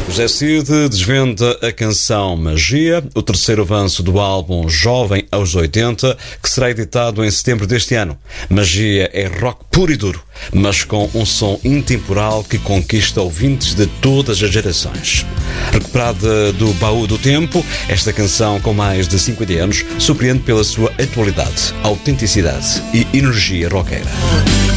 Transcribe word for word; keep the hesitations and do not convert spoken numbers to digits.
José Cid desvenda a canção Magia, o terceiro avanço do álbum Jovem aos oitenta, que será editado em setembro deste ano. Magia é rock puro e duro, mas com um som intemporal que conquista ouvintes de todas as gerações. Recuperada do baú do tempo, esta canção com mais de cinquenta anos surpreende pela sua atualidade, autenticidade e energia roqueira.